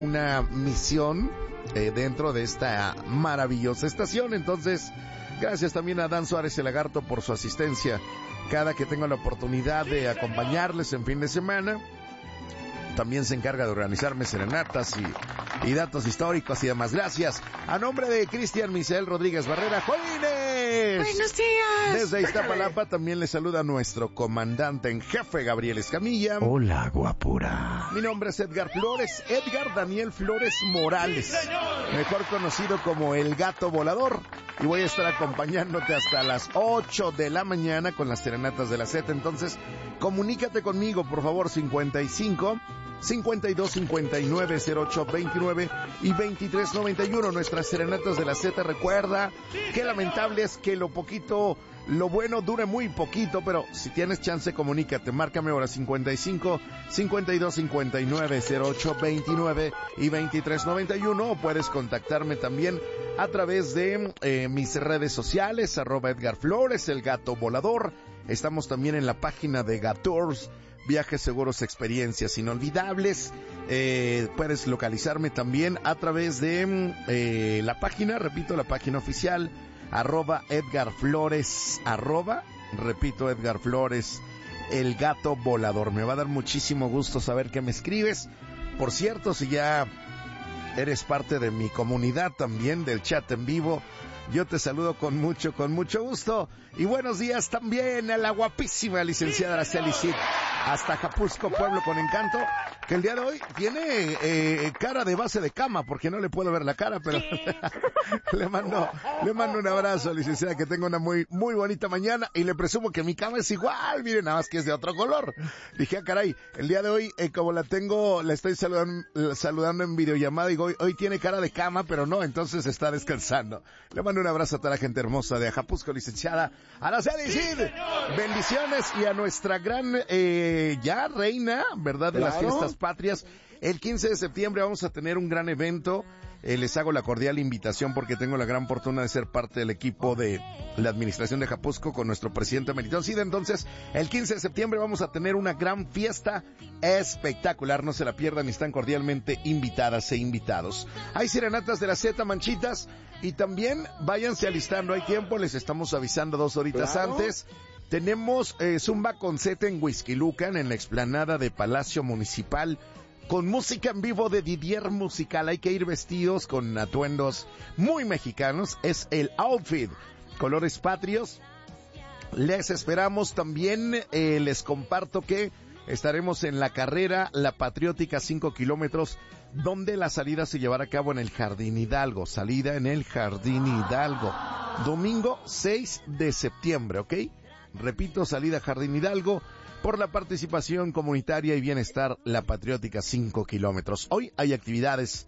una misión dentro de esta maravillosa estación. Entonces, gracias también a Dan Suárez el Lagarto por su asistencia cada que tengo la oportunidad de acompañarles en fin de semana. También se encarga de organizarme serenatas y datos históricos y demás. Gracias. A nombre de Cristian Misael Rodríguez Barrera, ¡Jolines! ¡Buenos días! Desde Iztapalapa también le saluda nuestro comandante en jefe, Gabriel Escamilla. Hola, guapura. Mi nombre es Edgar Flores, Edgar Daniel Flores Morales, mejor conocido como el Gato Volador. Y voy a estar acompañándote hasta las 8 de la mañana con las serenatas de la Z. Entonces, comunícate conmigo, por favor, 55-52-59-08-29 y 23-91. Nuestras serenatas de la Z. Recuerda que lamentable es que lo bueno dure muy poquito, pero si tienes chance, comunícate. Márcame ahora 55-52-59-08-29 y 23-91. O puedes contactarme también a través de mis redes sociales, @Edgar Flores, el Gato Volador. Estamos también en la página de Gatours, viajes, seguros, experiencias inolvidables. Puedes localizarme también a través de la página, repito, la página oficial, @Edgar Flores, Edgar Flores, el Gato Volador. Me va a dar muchísimo gusto saber que me escribes. Por cierto, si ya eres parte de mi comunidad también, del chat en vivo, yo te saludo con mucho gusto. Y buenos días también a la guapísima licenciada Araceli Cid, hasta Japusco, Pueblo con Encanto, que el día de hoy tiene cara de base de cama, porque no le puedo ver la cara, pero le mando un abrazo, licenciada, que tenga una muy bonita mañana, y le presumo que mi cama es igual, miren, nada más que es de otro color. Dije, caray, el día de hoy, como la estoy saludando en videollamada, digo, hoy tiene cara de cama, pero no, entonces está descansando. Le mando un abrazo a toda la gente hermosa de Ajapusco, licenciada Araceli Cid. Bendiciones, y a nuestra gran ya reina, ¿verdad?, de las fiestas patrias. El 15 de septiembre vamos a tener un gran evento. Les hago la cordial invitación porque tengo la gran fortuna de ser parte del equipo de la administración de Japusco con nuestro presidente Melitón Cid. Entonces, el 15 de septiembre vamos a tener una gran fiesta espectacular. No se la pierdan, y están cordialmente invitadas e invitados. Hay serenatas de la Z, manchitas, y también váyanse alistando. Hay tiempo, les estamos avisando 2 horitas antes. Tenemos Zumba con Z en Huixquilucan, en la explanada de Palacio Municipal, con música en vivo de Didier Musical. Hay que ir vestidos con atuendos muy mexicanos. Es el outfit, colores patrios. Les esperamos también. Les comparto que estaremos en la carrera La Patriótica 5 kilómetros, donde la salida se llevará a cabo en el Jardín Hidalgo. Salida en el Jardín Hidalgo. Domingo 6 de septiembre, ¿ok? Repito, salida Jardín Hidalgo, por la participación comunitaria y bienestar La Patriótica 5 kilómetros. Hoy hay actividades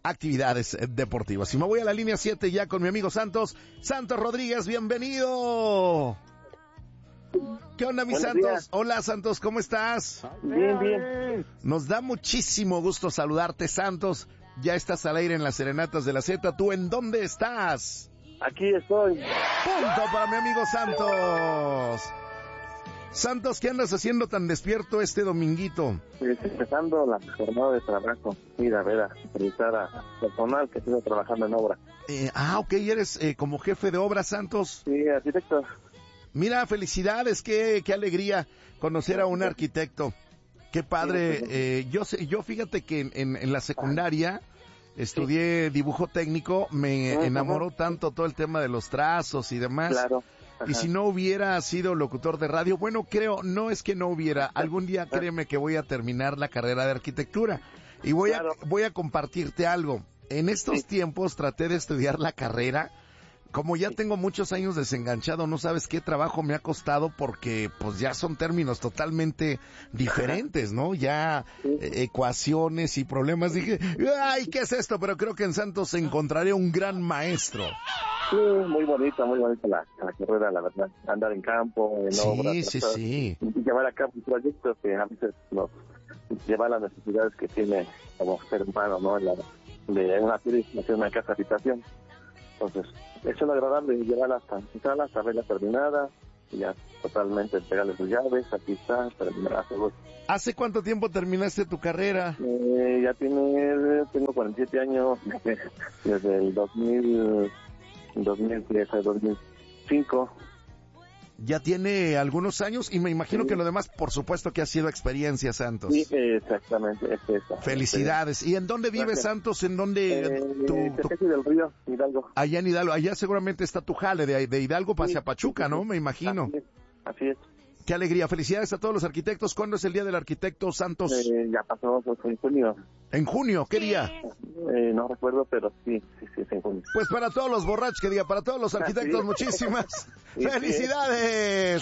deportivas. Y me voy a la línea 7 ya con mi amigo Santos Rodríguez, bienvenido. ¿Qué onda, mi Santos? Días. Hola, Santos, ¿cómo estás? Bien. Nos da muchísimo gusto saludarte, Santos. Ya estás al aire en las serenatas de la Z. ¿Tú en dónde estás? Aquí estoy. Punto para mi amigo Santos. Santos, ¿qué andas haciendo tan despierto este dominguito? Pues empezando la jornada de trabajo. Mira, a revisar a personal que estoy trabajando en obra. Ok, eres como jefe de obra, Santos. Sí, arquitecto. Mira, felicidades, qué alegría conocer a un arquitecto. Qué padre. Yo fíjate que en la secundaria estudié dibujo técnico, me enamoró tanto todo el tema de los trazos y demás. Claro. Y si no hubiera sido locutor de radio, bueno, no es que no hubiera, algún día créeme que voy a terminar la carrera de arquitectura. Y voy a compartirte algo. En estos tiempos traté de estudiar la carrera. Como ya tengo muchos años desenganchado, no sabes qué trabajo me ha costado, porque pues ya son términos totalmente diferentes, ¿no? Ya ecuaciones y problemas. Dije, ay, ¿qué es esto? Pero creo que en Santos encontraré un gran maestro. Sí, muy bonita la carrera, la verdad. Andar en campo, en obra. Sí. Y llevar a cabo proyectos que a veces nos lleva las necesidades que tiene como ser humano, ¿no? De una casa habitación. Entonces, es agradable llevarla hasta verla terminada, y ya totalmente entregarle sus llaves, aquí está, terminar la segunda. ¿Hace cuánto tiempo terminaste tu carrera? Ya tengo 47 años, desde el 2005. Ya tiene algunos años y me imagino que lo demás, por supuesto que ha sido experiencia, Santos. Sí, exactamente. Felicidades. ¿Y en dónde vives, Santos? ¿En dónde? Tepeji del Río, Hidalgo. Allá en Hidalgo. Allá seguramente está tu jale de Hidalgo hacia Pachuca, ¿no? Me imagino. Así es. Qué alegría. Felicidades a todos los arquitectos. ¿Cuándo es el Día del Arquitecto, Santos? Ya pasó, pues, en junio. ¿En junio? ¿Qué día? No recuerdo, pero sí, es en junio. Pues para todos los borrachos, que diga, para todos los arquitectos, muchísimas felicidades.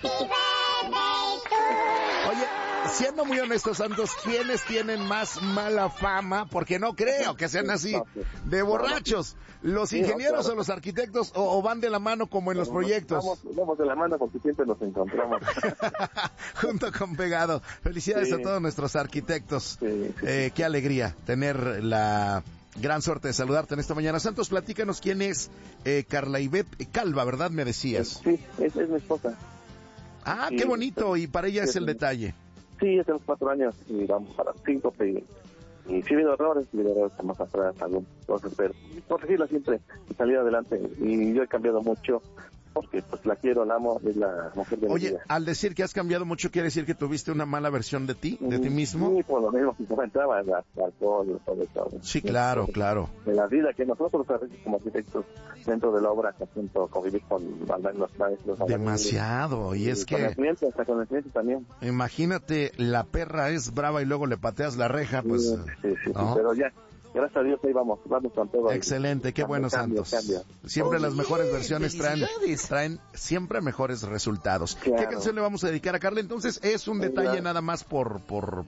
Oye, siendo muy honestos, Santos, ¿quiénes tienen más mala fama? Porque no creo que sean así de borrachos. ¿Los ingenieros o los arquitectos o van de la mano como en los proyectos? Vamos de la mano porque siempre nos encontramos. Junto con pegado. Felicidades a todos nuestros arquitectos. Qué alegría tener la gran suerte de saludarte en esta mañana. Santos, platícanos quién es Carla Ivette Calva, ¿verdad? Me decías. Sí, es mi esposa. Ah, qué bonito. Y para ella es el detalle. Sí, tenemos 4 años y vamos para 5. Y sí ha habido errores, más atrás, algunas cosas, pero corregirla siempre y salir adelante. Y yo he cambiado mucho porque pues la quiero, la amo, es la mujer de mi vida. Oye, al decir que has cambiado mucho, ¿quiere decir que tuviste una mala versión de ti, de ti mismo? Sí, por lo mismo que comentaba, el alcohol, todo. Sí, claro. De la vida que nosotros como arquitectos dentro de la obra que siento convivir con los maestros. Demasiado, y es que... Hasta con el cliente también. Imagínate, la perra es brava y luego le pateas la reja, pues... Sí, ¿no? Pero ya... Gracias a Dios, ahí vamos con todo. Excelente, qué bueno, Santos. Siempre las mejores versiones traen siempre mejores resultados. Claro. ¿Qué canción le vamos a dedicar a Carla? Entonces, es un detalle nada más por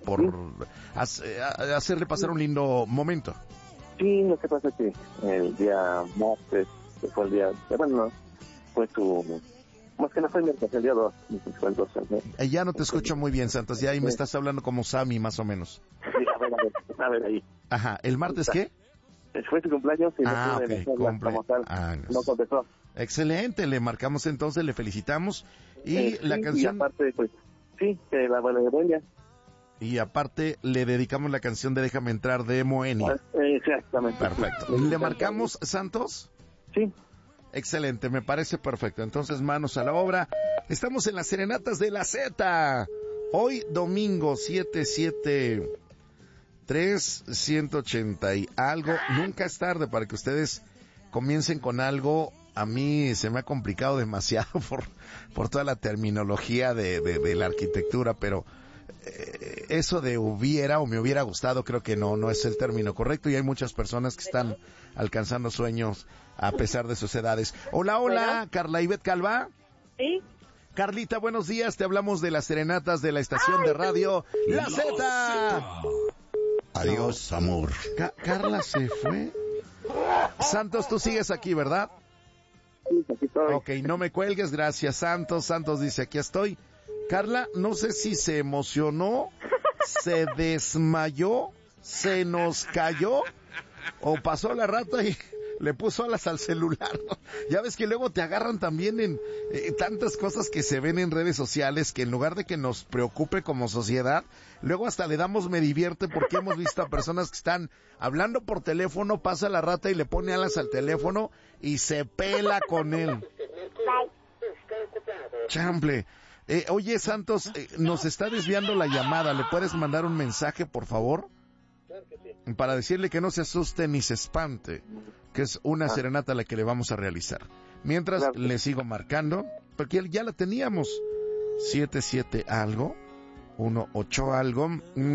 hacerle pasar un lindo momento. Sí, lo que pasa es que el día martes, que fue el día, bueno, fue tu... Más que no fue el día 2. Ya no te escucho muy bien, Santos, ya ahí me estás hablando como Sammy, más o menos. Sí, a ver ahí. Ajá, ¿el martes qué? Fue su cumpleaños y no contestó. Excelente, le marcamos entonces, le felicitamos. Y la canción... Y aparte, pues, sí, la Bohemia. Y aparte, le dedicamos la canción de Déjame Entrar de Moenia. Exactamente. Perfecto. ¿Le marcamos, Santos? Sí. Excelente, me parece perfecto. Entonces, manos a la obra. Estamos en las Serenatas de la Z. Hoy, domingo 773-180 y algo. Nunca es tarde para que ustedes comiencen con algo. A mí se me ha complicado demasiado por toda la terminología de la arquitectura, pero eso de hubiera o me hubiera gustado creo que no es el término correcto y hay muchas personas que están alcanzando sueños a pesar de sus edades. Hola, Carla Ivette Calva. Sí. Carlita, buenos días, te hablamos de las serenatas de la estación de radio La Z. Adiós, amor. Carla se fue. Santos, tú sigues aquí, ¿verdad? Sí, aquí estoy. Ok, no me cuelgues, gracias, Santos. Santos dice, aquí estoy. Carla, no sé si se emocionó, se desmayó, se nos cayó o pasó la rata y le puso alas al celular, ¿no? Ya ves que luego te agarran también en tantas cosas que se ven en redes sociales que en lugar de que nos preocupe como sociedad, luego hasta le damos me divierte porque hemos visto a personas que están hablando por teléfono, pasa la rata y le pone alas al teléfono y se pela con él. Chample. Oye, Santos, nos está desviando la llamada. ¿Le puedes mandar un mensaje, por favor? Para decirle que no se asuste ni se espante, que es una serenata la que le vamos a realizar. Mientras le sigo marcando, porque ya la teníamos. 77 algo, 18 algo.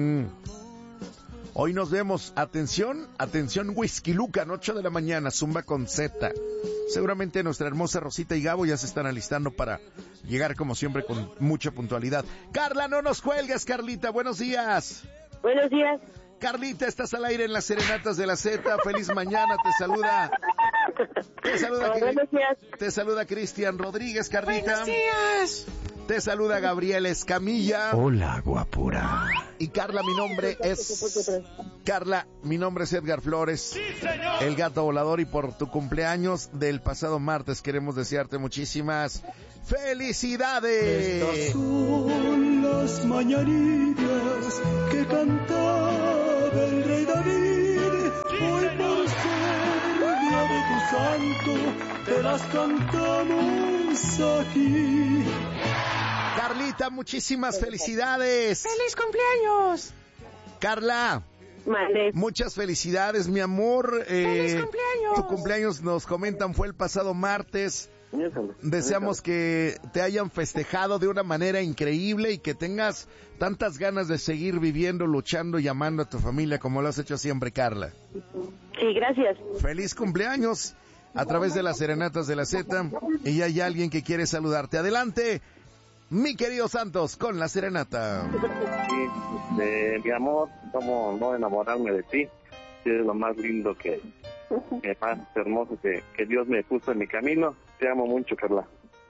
Hoy nos vemos. Atención, Whisky Lucan, 8 de la mañana, Zumba con Z. Seguramente nuestra hermosa Rosita y Gabo ya se están alistando para llegar como siempre con mucha puntualidad. Carla, no nos cuelgues, Carlita, buenos días. Buenos días. Carlita, estás al aire en las Serenatas de la Z. Feliz mañana, te saluda. Buenos días. Te saluda Cristian Rodríguez, Carlita. Buenos días. Te saluda Gabriel Escamilla. Hola, guapura. Y Carla, mi nombre es Edgar Flores, el gato volador, y por tu cumpleaños del pasado martes queremos desearte muchísimas ¡Felicidades! Estas son las mañanitas que cantaba el rey David. Hoy por ser día de tu santo, te las cantamos aquí. Carlita, muchísimas felicidades. ¡Feliz cumpleaños! Carla, Mande. muchas felicidades, mi amor. ¡Feliz cumpleaños! Tu cumpleaños, nos comentan, fue el pasado martes. Deseamos que te hayan festejado de una manera increíble y que tengas tantas ganas de seguir viviendo, luchando y amando a tu familia como lo has hecho siempre, Carla. Sí, gracias. Feliz cumpleaños a través de las serenatas de la Z, y hay alguien que quiere saludarte. Adelante, mi querido Santos, con la serenata. Sí, mi amor, cómo no enamorarme de ti. Es lo más lindo que más hermoso que Dios me puso en mi camino. Te amo mucho, Carla.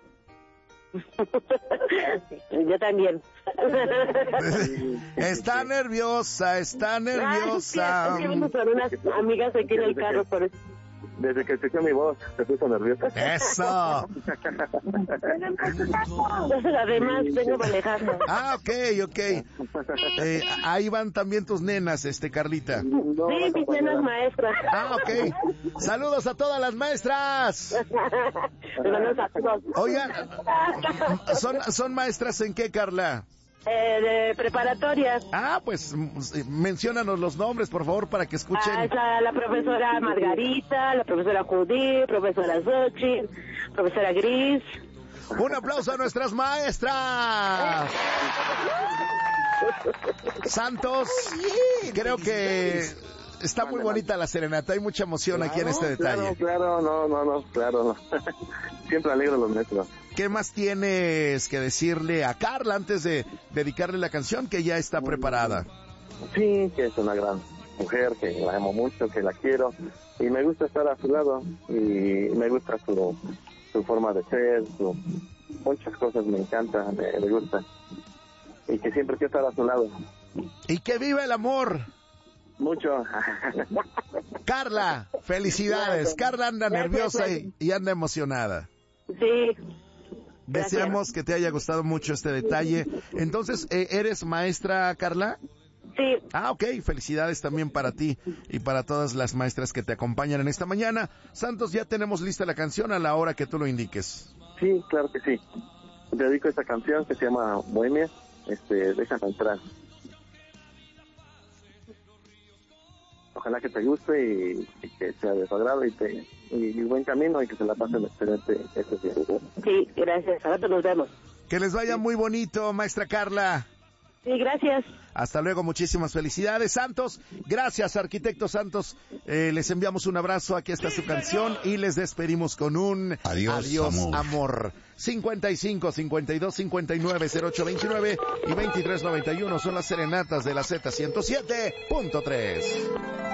Yo también. Está nerviosa, está nerviosa. Es que vamos con unas amigas aquí en el carro, por eso. Desde que escuché mi voz, te puso nerviosa. Eso. Además, vengo manejando. Ah, ok. Ahí van también tus nenas, Carlita. Sí, mis nenas maestras. Ah, ok. Saludos a todas las maestras. Oigan, ¿son maestras en qué, Carla? De preparatoria. Ah, pues menciónanos los nombres, por favor, para que escuchen. Está la profesora Margarita, la profesora Judith, profesora Xochitl, profesora Gris. Un aplauso a nuestras maestras. Santos, creo que está muy bonita la serenata, hay mucha emoción aquí en este detalle. Claro, no. Siempre alegro a los nuestros. ¿Qué más tienes que decirle a Carla antes de dedicarle la canción, que ya está preparada? Sí, que es una gran mujer, que la amo mucho, que la quiero, y me gusta estar a su lado, y me gusta su forma de ser, muchas cosas me encantan, me gusta, y que siempre quiero estar a su lado. ¡Y que viva el amor! Mucho. Carla, felicidades. Carla anda nerviosa y anda emocionada. Sí. Deseamos que te haya gustado mucho este detalle. Entonces, ¿eres maestra, Carla? Sí. Ah, ok. Felicidades también para ti y para todas las maestras que te acompañan en esta mañana. Santos, ya tenemos lista la canción a la hora que tú lo indiques. Sí, claro que sí. Te dedico esta canción que se llama Bohemia. Déjame entrar. Ojalá que te guste y que sea de tu agrado y buen camino, y que se la pasen excelente este día. Sí, gracias. Ahora nos vemos. Que les vaya muy bonito, maestra Carla. Sí, gracias. Hasta luego, muchísimas felicidades, Santos. Gracias, arquitecto Santos. Les enviamos un abrazo, aquí está su canción y les despedimos con un Adiós, amor. 55 52 59 08 29 y 23 91 son las serenatas de la Z 107.3.